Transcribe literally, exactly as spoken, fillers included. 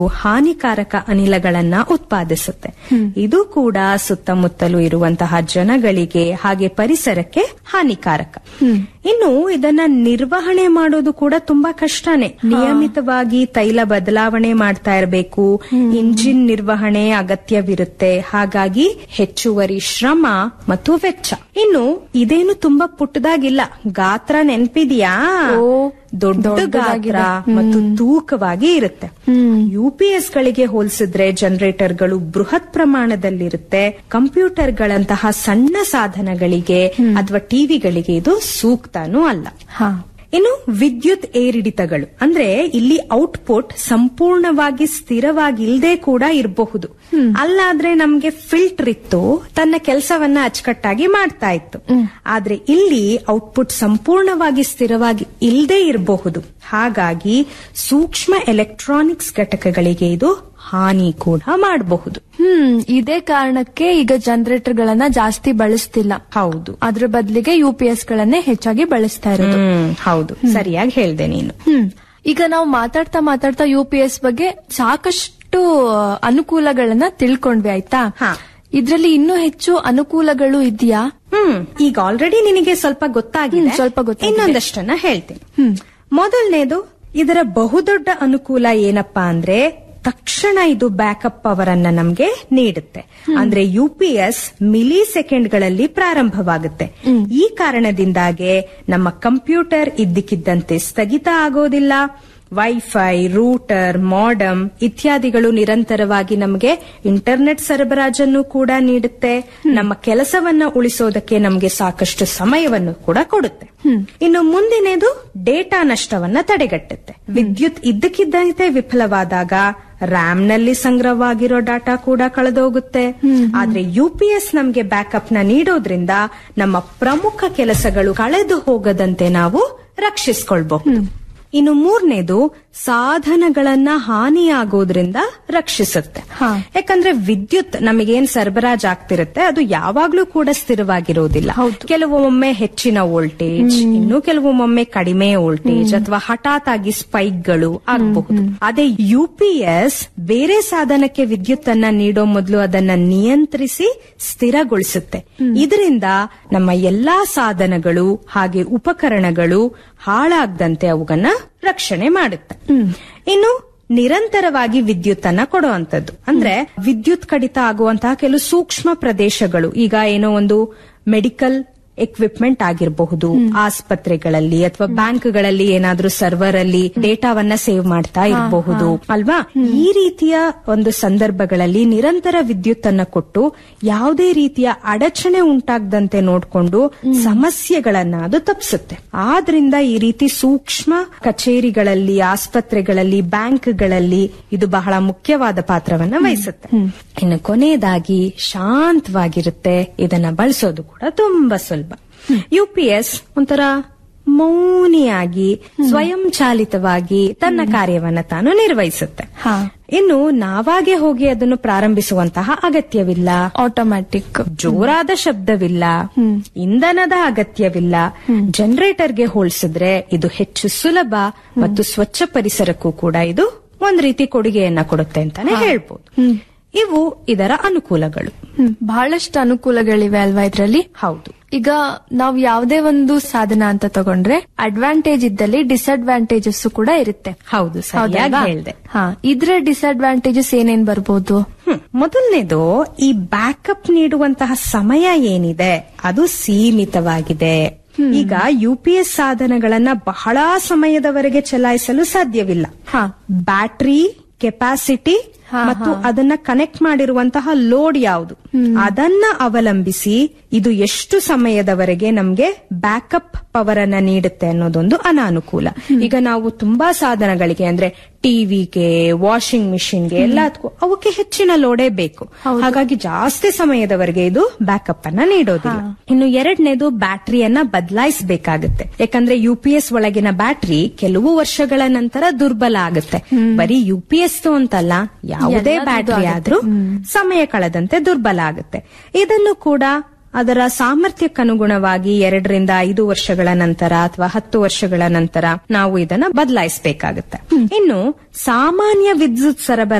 ಹಾನಿಕಾರಕ ಅನಿಲಗಳನ್ನ ಉತ್ಪಾದಿಸುತ್ತೆ. ಇದು ಕೂಡ ಸುತ್ತಮುತ್ತಲೂ ಇರುವಂತಹ ಜನಗಳಿಗೆ ಹಾಗೆ ಪರಿಸರಕ್ಕೆ ಹಾನಿಕಾರಕ. ಇನ್ನು ಇದನ್ನ ನಿರ್ವಹಣೆ ಮಾಡೋದು ಕೂಡ ತುಂಬಾ ಕಷ್ಟನೇ. ನಿಯಮಿತವಾಗಿ ತೈಲ ಬದಲಾವಣೆ ಮಾಡ್ತಾ ಇರಬೇಕು, ಇಂಜಿನ್ ನಿರ್ವಹಣೆ ಅಗತ್ಯವಿರುತ್ತೆ. ಹಾಗಾಗಿ ಹೆಚ್ಚುವರಿ ಶ್ರಮ ಮತ್ತು ವೆಚ್ಚ. ಇನ್ನು ಇದೇನು ತುಂಬಾ ಪುಟ್ಟದಾಗಿಲ್ಲ. ಗಾತ್ರ ನೆನ್ಪಿದ್ಯಾ? ದೊಡ್ಡ ಗಾತ್ರ ಮತ್ತು ತೂಕವಾಗಿ ಇರುತ್ತೆ. ಯುಪಿಎಸ್ ಗಳಿಗೆ ಹೋಲಿಸಿದ್ರೆ ಜನರೇಟರ್ಗಳು ಬೃಹತ್ ಪ್ರಮಾಣದಲ್ಲಿರುತ್ತೆ. ಕಂಪ್ಯೂಟರ್ಗಳಂತಹ ಸಣ್ಣ ಸಾಧನಗಳಿಗೆ ಅಥವಾ ಟಿವಿಗಳಿಗೆ ಇದು ಸೂಕ್ತನೂ ಅಲ್ಲ. ಇನ್ನು ವಿದ್ಯುತ್ ಏರಿಳಿತಗಳು ಅಂದ್ರೆ ಇಲ್ಲಿ ಔಟ್ಪುಟ್ ಸಂಪೂರ್ಣವಾಗಿ ಸ್ಥಿರವಾಗಿಲ್ಲದೆ ಕೂಡ ಇರಬಹುದು. ಅಲ್ಲಾದ್ರೆ ನಮ್ಗೆ ಫಿಲ್ಟರ್ ಇತ್ತು, ತನ್ನ ಕೆಲಸವನ್ನ ಅಚ್ಚುಕಟ್ಟಾಗಿ ಮಾಡ್ತಾ ಇತ್ತು. ಆದ್ರೆ ಇಲ್ಲಿ ಔಟ್ಪುಟ್ ಸಂಪೂರ್ಣವಾಗಿ ಸ್ಥಿರವಾಗಿ ಇಲ್ಲದೆ ಇರಬಹುದು. ಹಾಗಾಗಿ ಸೂಕ್ಷ್ಮ ಎಲೆಕ್ಟ್ರಾನಿಕ್ಸ್ ಘಟಕಗಳಿಗೆ ಇದು ಹಾನಿ ಕೂಡ ಮಾಡಬಹುದು. ಹ್ಮ್ ಇದೇ ಕಾರಣಕ್ಕೆ ಈಗ ಜನರೇಟರ್ ಗಳನ್ನ ಜಾಸ್ತಿ ಬಳಸ್ತಿಲ್ಲ. ಹೌದು, ಅದ್ರ ಬದಲಿಗೆ ಯುಪಿಎಸ್ ಗಳನ್ನೇ ಹೆಚ್ಚಾಗಿ ಬಳಸ್ತಾ ಇರೋದು. ಹೌದು, ಸರಿಯಾಗಿ ಹೇಳ್ದೆ ನೀನು. ಹ್ಮ್ ಈಗ ನಾವು ಮಾತಾಡ್ತಾ ಮಾತಾಡ್ತಾ ಯುಪಿಎಸ್ ಬಗ್ಗೆ ಸಾಕಷ್ಟು ಅನುಕೂಲಗಳನ್ನ ತಿಳ್ಕೊಂಡ್ವಿ, ಆಯ್ತಾ? ಇದ್ರಲ್ಲಿ ಇನ್ನೂ ಹೆಚ್ಚು ಅನುಕೂಲಗಳು ಇದೆಯಾ? ಹ್ಮ್ ಈಗ ಆಲ್ರೆಡಿ ನಿನಗೆ ಸ್ವಲ್ಪ ಗೊತ್ತಾಗಿದೆ. ಸ್ವಲ್ಪ ಗೊತ್ತಾಗಿದೆ. ಇನ್ನೊಂದಷ್ಟನ್ನ ಹೇಳ್ತೀನಿ. ಮೊದಲನೇದು, ಇದರ ಬಹುದೊಡ್ಡ ಅನುಕೂಲ ಏನಪ್ಪಾ ಅಂದ್ರೆ ತಕ್ಷಣ ಇದು ಬ್ಯಾಕಪ್ ಪವರ್ ಅನ್ನ ನಮ್ಗೆ ನೀಡುತ್ತೆ. ಅಂದ್ರೆ ಯುಪಿಎಸ್ ಮಿಲಿ ಸೆಕೆಂಡ್ಗಳಲ್ಲಿ ಪ್ರಾರಂಭವಾಗುತ್ತೆ. ಈ ಕಾರಣದಿಂದಾಗೆ ನಮ್ಮ ಕಂಪ್ಯೂಟರ್ ಇದ್ದಕ್ಕಿದ್ದಂತೆ ಸ್ಥಗಿತ ಆಗೋದಿಲ್ಲ. ವೈಫೈ, ರೂಟರ್, ಮಾಡಮ್ ಇತ್ಯಾದಿಗಳು ನಿರಂತರವಾಗಿ ನಮಗೆ ಇಂಟರ್ನೆಟ್ ಸರಬರಾಜನ್ನು ಕೂಡ ನೀಡುತ್ತೆ. ನಮ್ಮ ಕೆಲಸವನ್ನ ಉಳಿಸೋದಕ್ಕೆ ನಮಗೆ ಸಾಕಷ್ಟು ಸಮಯವನ್ನು ಕೂಡ ಕೊಡುತ್ತೆ. ಇನ್ನು ಮುಂದಿನದು ಡೇಟಾ ನಷ್ಟವನ್ನ ತಡೆಗಟ್ಟುತ್ತೆ. ವಿದ್ಯುತ್ ಇದ್ದಕ್ಕಿದ್ದಂತೆ ವಿಫಲವಾದಾಗ ರ್ಯಾಮ್ ನಲ್ಲಿ ಸಂಗ್ರಹವಾಗಿರೋ ಡಾಟಾ ಕೂಡ ಕಳೆದೋಗುತ್ತೆ. ಆದ್ರೆ ಯುಪಿಎಸ್ ನಮ್ಗೆ ಬ್ಯಾಕಪ್ ನ ನೀಡೋದ್ರಿಂದ ನಮ್ಮ ಪ್ರಮುಖ ಕೆಲಸಗಳು ಕಳೆದು ಹೋಗದಂತೆ ನಾವು ರಕ್ಷಿಸಿಕೊಳ್ಬಹುದು. ಇನ್ನು ಮೂರನೇದು, ಸಾಧನಗಳನ್ನ ಹಾನಿಯಾಗೋದ್ರಿಂದ ರಕ್ಷಿಸುತ್ತೆ. ಯಾಕಂದ್ರೆ ವಿದ್ಯುತ್ ನಮಗೇನ್ ಸರಬರಾಜು ಆಗ್ತಿರುತ್ತೆ ಅದು ಯಾವಾಗ್ಲೂ ಕೂಡ ಸ್ಥಿರವಾಗಿರೋದಿಲ್ಲ. ಕೆಲವೊಮ್ಮೆ ಹೆಚ್ಚಿನ ವೋಲ್ಟೇಜ್, ಇನ್ನು ಕೆಲವೊಮ್ಮೆ ಕಡಿಮೆ ವೋಲ್ಟೇಜ್ ಅಥವಾ ಹಠಾತ್ ಆಗಿ ಸ್ಪೈಕ್ಗಳು ಆಗಬಹುದು. ಅದೇ ಯುಪಿಎಸ್ ಬೇರೆ ಸಾಧನಕ್ಕೆ ವಿದ್ಯುತ್ ಅನ್ನ ನೀಡೋ ಮೊದಲು ಅದನ್ನ ನಿಯಂತ್ರಿಸಿ ಸ್ಥಿರಗೊಳಿಸುತ್ತೆ. ಇದರಿಂದ ನಮ್ಮ ಎಲ್ಲಾ ಸಾಧನಗಳು ಹಾಗೆ ಉಪಕರಣಗಳು ಹಾಳಾಗದಂತೆ ಅವುಗಳನ್ನ ರಕ್ಷಣೆ ಮಾಡುತ್ತೆ. ಇನ್ನು ನಿರಂತರವಾಗಿ ವಿದ್ಯುತ್ ಅನ್ನ ಕೊಡುವಂತದ್ದು ಅಂದ್ರೆ ವಿದ್ಯುತ್ ಕಡಿತ ಆಗುವಂತಹ ಕೆಲವು ಸೂಕ್ಷ್ಮ ಪ್ರದೇಶಗಳು, ಈಗ ಏನೋ ಒಂದು ಮೆಡಿಕಲ್ ಎಕ್ವಿಪ್ಮೆಂಟ್ ಆಗಿರಬಹುದು, ಆಸ್ಪತ್ರೆಗಳಲ್ಲಿ ಅಥವಾ ಬ್ಯಾಂಕ್ಗಳಲ್ಲಿ ಏನಾದ್ರೂ ಸರ್ವರ್ ಅಲ್ಲಿ ಡೇಟಾವನ್ನ ಸೇವ್ ಮಾಡ್ತಾ ಇರಬಹುದು ಅಲ್ವಾ? ಈ ರೀತಿಯ ಒಂದು ಸಂದರ್ಭಗಳಲ್ಲಿ ನಿರಂತರ ವಿದ್ಯುತ್ ಅನ್ನ ಕೊಟ್ಟು ಯಾವುದೇ ರೀತಿಯ ಅಡಚಣೆ ಉಂಟಾಗದಂತೆ ನೋಡಿಕೊಂಡು ಸಮಸ್ಯೆಗಳನ್ನ ಅದು ತಪ್ಪಿಸುತ್ತೆ. ಆದ್ರಿಂದ ಈ ರೀತಿ ಸೂಕ್ಷ್ಮ ಕಚೇರಿಗಳಲ್ಲಿ, ಆಸ್ಪತ್ರೆಗಳಲ್ಲಿ, ಬ್ಯಾಂಕ್ಗಳಲ್ಲಿ ಇದು ಬಹಳ ಮುಖ್ಯವಾದ ಪಾತ್ರವನ್ನ ವಹಿಸುತ್ತೆ. ಇನ್ನು ಕೊನೆಯದಾಗಿ ಶಾಂತವಾಗಿರುತ್ತೆ. ಇದನ್ನ ಬಳಸೋದು ಕೂಡ ತುಂಬಾ ಸುಲಭ. ಯುಪಿಎಸ್ ಒಂಥರ ಮೌನಿಯಾಗಿ ಸ್ವಯಂ ಚಾಲಿತವಾಗಿ ತನ್ನ ಕಾರ್ಯವನ್ನ ತಾನು ನಿರ್ವಹಿಸುತ್ತೆ. ಇನ್ನು ನಾವಾಗೆ ಹೋಗಿ ಅದನ್ನು ಪ್ರಾರಂಭಿಸುವಂತಹ ಅಗತ್ಯವಿಲ್ಲ. ಆಟೋಮ್ಯಾಟಿಕ್ ಜೋರಾದ ಶಬ್ದವಿಲ್ಲ, ಇಂಧನದ ಅಗತ್ಯವಿಲ್ಲ. ಜನರೇಟರ್ಗೆ ಹೋಲಿಸಿದ್ರೆ ಇದು ಹೆಚ್ಚು ಸುಲಭ ಮತ್ತು ಸ್ವಚ್ಛ ಪರಿಸರಕ್ಕೂ ಕೂಡ ಇದು ಒಂದ್ ರೀತಿ ಕೊಡುಗೆಯನ್ನ ಕೊಡುತ್ತೆ ಅಂತಾನೆ ಹೇಳ್ಬೋದು. ಇವು ಇದರ ಅನುಕೂಲಗಳು. ಬಹಳಷ್ಟು ಅನುಕೂಲಗಳಿವೆ ಅಲ್ವಾ ಇದ್ರಲ್ಲಿ? ಹೌದು. ಈಗ ನಾವು ಯಾವುದೇ ಒಂದು ಸಾಧನ ಅಂತ ತಗೊಂಡ್ರೆ ಅಡ್ವಾಂಟೇಜ್ ಇದ್ದಲ್ಲಿ ಡಿಸ್ಅಡ್ವಾಂಟೇಜಸ್ ಕೂಡ ಇರುತ್ತೆ. ಹೌದು, ಸರಿಯಾಗಿ ಹೇಳ್ದೆ. ಹಾ, ಇದ್ರ ಡಿಸ್ಅಡ್ವಾಂಟೇಜಸ್ ಏನೇನ್ ಬರ್ಬೋದು? ಮೊದಲನೇದು, ಈ ಬ್ಯಾಕಪ್ ನೀಡುವಂತಹ ಸಮಯ ಏನಿದೆ ಅದು ಸೀಮಿತವಾಗಿದೆ. ಈಗ ಯುಪಿಎಸ್ ಸಾಧನಗಳನ್ನ ಬಹಳ ಸಮಯದವರೆಗೆ ಚಲಾಯಿಸಲು ಸಾಧ್ಯವಿಲ್ಲ. ಬ್ಯಾಟರಿ ಕೆಪಾಸಿಟಿ ಮತ್ತು ಅದನ್ನ ಕನೆಕ್ಟ್ ಮಾಡಿರುವಂತಹ ಲೋಡ್ ಯಾವುದು ಅದನ್ನ ಅವಲಂಬಿಸಿ ಇದು ಎಷ್ಟು ಸಮಯದವರೆಗೆ ನಮ್ಗೆ ಬ್ಯಾಕಪ್ ಪವರ್ ಅನ್ನ ನೀಡುತ್ತೆ ಅನ್ನೋದೊಂದು ಅನಾನುಕೂಲ. ಈಗ ನಾವು ತುಂಬಾ ಸಾಧನಗಳಿಗೆ ಅಂದ್ರೆ ಟಿವಿಗೆ, ವಾಷಿಂಗ್ ಮಿಷಿನ್ಗೆ ಎಲ್ಲದಕ್ಕೂ ಅವಕ್ಕೆ ಹೆಚ್ಚಿನ ಲೋಡೇ ಬೇಕು. ಹಾಗಾಗಿ ಜಾಸ್ತಿ ಸಮಯದವರೆಗೆ ಇದು ಬ್ಯಾಕಪ್ ಅನ್ನ ನೀಡೋದಿಲ್ಲ. ಇನ್ನು ಎರಡನೇದು, ಬ್ಯಾಟರಿಯನ್ನ ಬದಲಾಯಿಸಬೇಕಾಗುತ್ತೆ. ಯಾಕಂದ್ರೆ ಯುಪಿಎಸ್ ಒಳಗಿನ ಬ್ಯಾಟರಿ ಕೆಲವು ವರ್ಷಗಳ ನಂತರ ದುರ್ಬಲ ಆಗುತ್ತೆ. ಬರೀ ಯುಪಿಎಸ್ ಅಂತಲ್ಲ, ಯಾವುದೇ ಬ್ಯಾಟರಿ ಆದ್ರೂ ಸಮಯ ಕಳೆದಂತೆ ದುರ್ಬಲ ಆಗುತ್ತೆ. ಇದನ್ನು ಕೂಡ ಅದರ ಸಾಮರ್ಥ್ಯಕ್ಕನುಗುಣವಾಗಿ ಎರಡರಿಂದ ಐದು ವರ್ಷಗಳ ನಂತರ ಅಥವಾ ಹತ್ತು ವರ್ಷಗಳ ನಂತರ ನಾವು ಇದನ್ನ ಬದಲಾಯಿಸಬೇಕಾಗುತ್ತೆ. ಇನ್ನು ಸಾಮಾನ್ಯ ವಿದ್ಯುತ್ ಸರಬರಾಜು